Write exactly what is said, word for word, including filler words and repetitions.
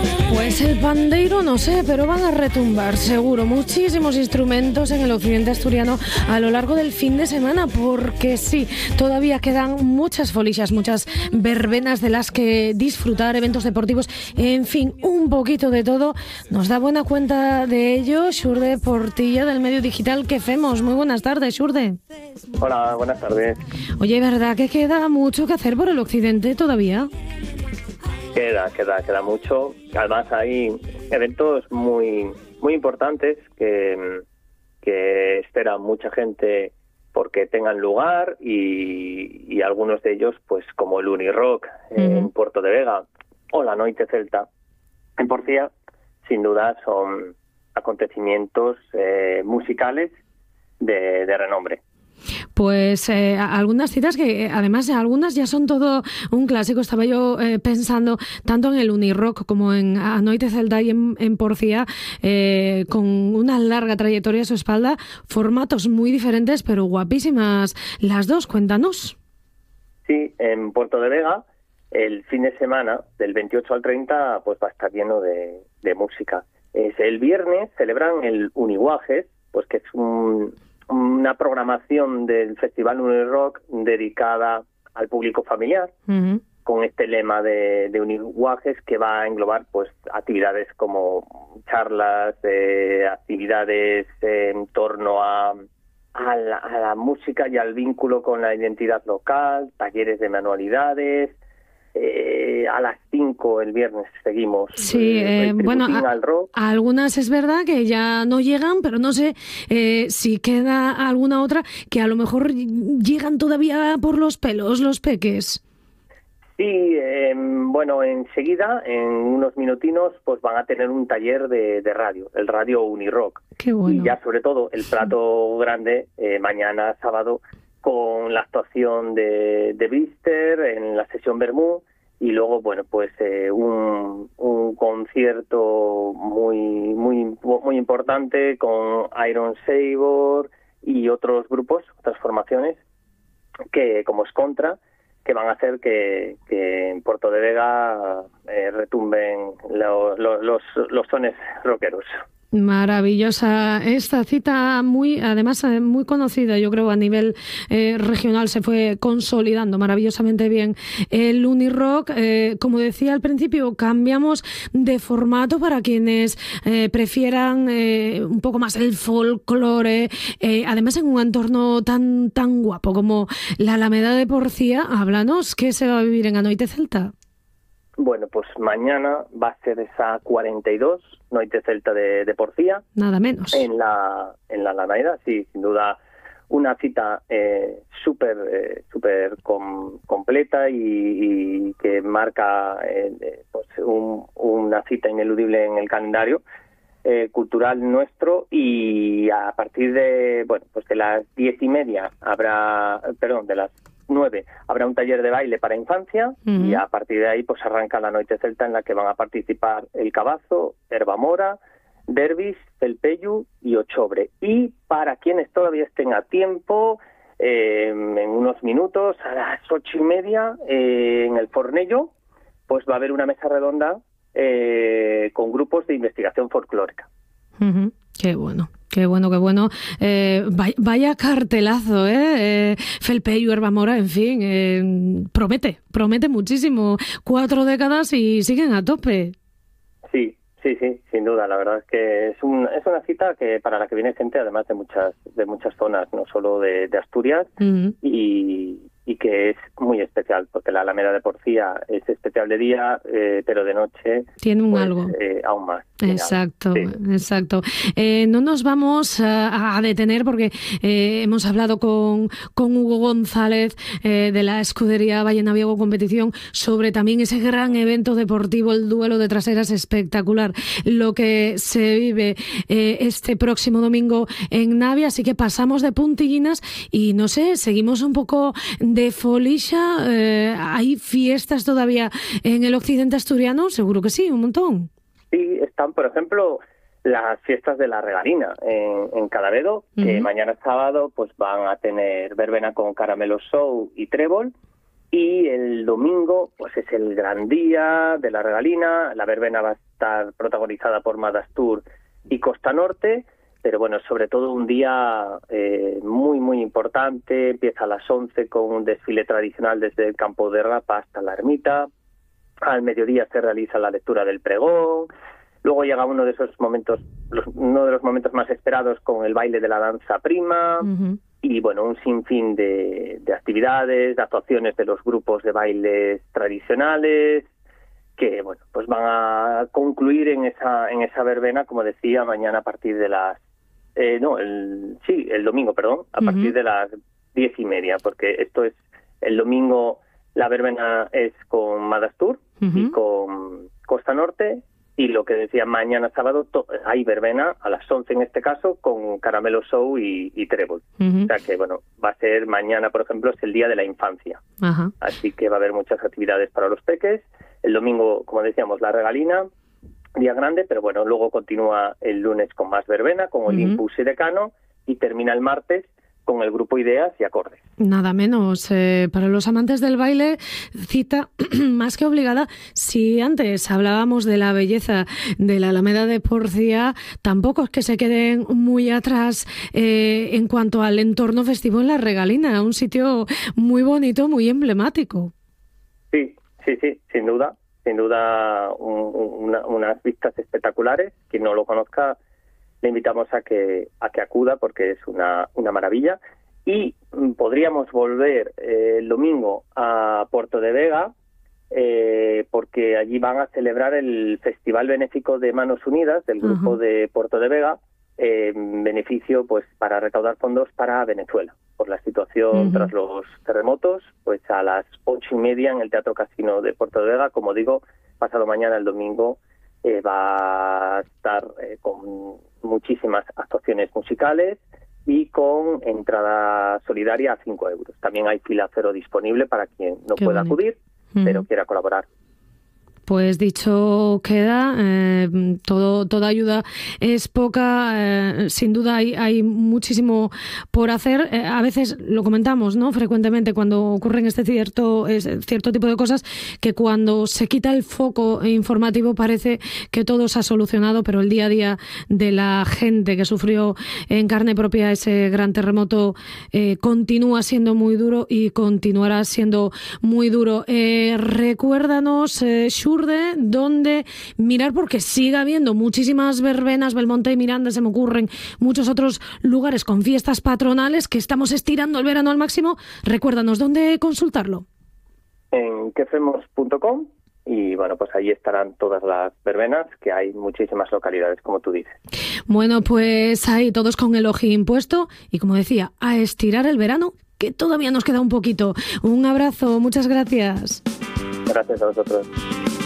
Pues el pandeiro no sé, pero van a retumbar seguro muchísimos instrumentos en el occidente asturiano a lo largo del fin de semana, porque sí, todavía quedan muchas folixas, muchas verbenas de las que disfrutar, eventos deportivos, en fin, un poquito de todo. Nos da buena cuenta de ello Xurde Portilla del medio digital que Femos. Muy buenas tardes, Xurde. Hola, buenas tardes. Oye, ¿verdad que queda mucho que hacer por el occidente todavía? Queda, queda, queda mucho. Además hay eventos muy muy importantes que, que espera mucha gente porque tengan lugar y, y algunos de ellos, pues como el Unirock uh-huh. en Puerto de Vega o la Noite Celta en Porcía, sin duda son acontecimientos eh, musicales de, de renombre. Pues eh, algunas citas que además algunas ya son todo un clásico. Estaba yo eh, pensando tanto en el Unirock como en A Noite Celta y en, en Porcía, eh, con una larga trayectoria a su espalda, formatos muy diferentes pero guapísimas las dos. Cuéntanos. Sí, en Puerto de Vega el fin de semana del veintiocho al treinta pues va a estar lleno de, de música. Es el viernes celebran el Uniguajes, pues que es un una programación del Festival Unirock dedicada al público familiar, uh-huh. con este lema de, de Uniguajes que va a englobar pues actividades como charlas, eh, actividades eh, en torno a, a, la, a la música y al vínculo con la identidad local, talleres de manualidades. Eh, a las cinco el viernes seguimos. Sí, eh, bueno, a, al rock. A algunas es verdad que ya no llegan, pero no sé eh, si queda alguna otra que a lo mejor llegan todavía por los pelos, los peques. Sí, eh, bueno, enseguida, en unos minutinos, pues van a tener un taller de, de radio, el Radio Unirock. Qué bueno. Y ya sobre todo el plato grande, eh, mañana sábado, con la actuación de, de Blister en la sesión Bermú y luego, bueno, pues eh, un, un concierto muy muy muy importante con Iron Sabor y otros grupos, otras formaciones, que como es Contra, que van a hacer que, que en Puerto de Vega eh, retumben lo, lo, los, los sones rockeros. Maravillosa esta cita, muy además muy conocida, yo creo a nivel eh, regional se fue consolidando maravillosamente bien el Unirock. Eh, como decía al principio, cambiamos de formato para quienes eh, prefieran eh, un poco más el folclore, eh, además en un entorno tan tan guapo como la Alameda de Porcía. Háblanos, ¿qué se va a vivir en A Noite Celta? Bueno, pues mañana va a ser esa cuarenta y dos Noite Celta de, de Porcía. Nada menos. En la en la Alameda, sí, sin duda una cita eh, súper eh, súper com, completa y, y que marca eh, pues un, una cita ineludible en el calendario eh, cultural nuestro. Y a partir de, bueno, pues de las diez y media habrá, perdón, de las nueve habrá un taller de baile para infancia uh-huh. y a partir de ahí pues arranca la Noite Celta en la que van a participar el Cabazo, Herbamora, Derbis, Felpeyu y Ochobre. Y para quienes todavía estén a tiempo, eh, en unos minutos, a las ocho y media, eh, en el Fornello, pues va a haber una mesa redonda eh, con grupos de investigación folclórica. Uh-huh. Qué bueno. Qué bueno, qué bueno. Eh, vaya, vaya cartelazo, ¿eh? eh Felpeyu, Herbamora, en fin, eh, promete, promete muchísimo. Cuatro décadas y siguen a tope. Sí, sí, sí, sin duda. La verdad es que es, un, es una cita que para la que viene gente, además de muchas de muchas zonas, no solo de, de Asturias, uh-huh. y, y que es muy especial, porque la Alameda de Porcía es especial de día, eh, pero de noche tiene un pues, algo eh, aún más. Exacto, sí. exacto. Eh, no nos vamos a, a detener porque eh, hemos hablado con, con Hugo González eh, de la escudería Vallenaviego Competición sobre también ese gran evento deportivo, el duelo de traseras, espectacular, lo que se vive eh, este próximo domingo en Navia. Así que pasamos de puntillinas y no sé, seguimos un poco de folixa. Eh, ¿Hay fiestas todavía en el occidente asturiano? Seguro que sí, un montón. Sí, están, por ejemplo, las fiestas de la Regalina en, en Cadavedo, uh-huh. que mañana sábado pues van a tener verbena con Caramelo Show y Trébol, Y el domingo pues es el gran día de la regalina. La verbena va a estar protagonizada por Madastur y Costa Norte, pero bueno, sobre todo un día eh, muy, muy importante. Empieza a las once con un desfile tradicional desde el campo de Rapa hasta la ermita. Al mediodía se realiza la lectura del pregón. Luego llega uno de esos momentos, los, uno de los momentos más esperados con el baile de la danza prima. Uh-huh. Y bueno, un sinfín de, de actividades, de actuaciones de los grupos de bailes tradicionales, que bueno, pues van a concluir en esa en esa verbena, como decía, mañana a partir de las eh, no, el sí, el domingo, perdón, a uh-huh. partir de las diez y media, porque esto es el domingo, la verbena es con Madastur uh-huh. y con Costa Norte. Y lo que decía, mañana sábado to- hay verbena, a las once en este caso, con Caramelo Show y, y Trébol. Uh-huh. O sea que, bueno, va a ser mañana, por ejemplo, es el Día de la Infancia. Uh-huh. Así que va a haber muchas actividades para los peques. El domingo, como decíamos, la regalina, día grande, pero bueno, luego continúa el lunes con más verbena, con el uh-huh. Impulso y Decano, y termina el martes con el grupo Ideas y Acordes. Nada menos. Eh, para los amantes del baile, cita más que obligada. Si antes hablábamos de la belleza de la Alameda de Porcia, tampoco es que se queden muy atrás eh, en cuanto al entorno festivo en la Regalina, un sitio muy bonito, muy emblemático. Sí, sí, sí, sin duda. Sin duda, un, una, unas vistas espectaculares. Quien no lo conozca, le invitamos a que a que acuda porque es una, una maravilla. Y podríamos volver eh, el domingo a Puerto de Vega eh, porque allí van a celebrar el Festival Benéfico de Manos Unidas del grupo uh-huh. de Puerto de Vega, eh, beneficio pues para recaudar fondos para Venezuela por la situación uh-huh. tras los terremotos. Pues a las ocho y media en el Teatro Casino de Puerto de Vega, como digo, pasado mañana el domingo eh, va a estar eh, con muchísimas actuaciones musicales y con entrada solidaria a cinco euros. También hay fila cero disponible para quien no Qué pueda bonito. acudir, uh-huh. pero quiera colaborar. Pues dicho queda, eh, todo, toda ayuda es poca, eh, sin duda hay, hay muchísimo por hacer. Eh, a veces lo comentamos, ¿no? Frecuentemente cuando ocurren este cierto, es, cierto tipo de cosas, que cuando se quita el foco informativo parece que todo se ha solucionado, pero el día a día de la gente que sufrió en carne propia ese gran terremoto eh, continúa siendo muy duro y continuará siendo muy duro. Eh, recuérdanos, eh, dónde mirar, porque sigue habiendo muchísimas verbenas, Belmonte y Miranda, se me ocurren muchos otros lugares con fiestas patronales que estamos estirando el verano al máximo. Recuérdanos, ¿dónde consultarlo? En quefemos punto com y bueno, pues ahí estarán todas las verbenas, que hay muchísimas localidades, como tú dices. Bueno, pues ahí todos con el ojín puesto y, como decía, a estirar el verano, que todavía nos queda un poquito. Un abrazo, muchas gracias. Gracias a vosotros.